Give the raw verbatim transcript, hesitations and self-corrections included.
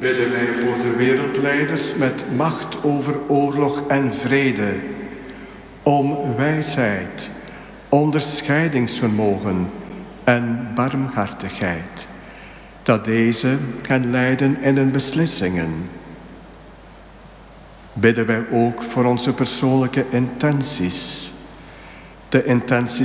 Bidden wij voor de wereldleiders met macht over oorlog en vrede, om wijsheid, onderscheidingsvermogen en barmhartigheid, dat deze hen leiden in hun beslissingen. Bidden wij ook voor onze persoonlijke intenties, de intenties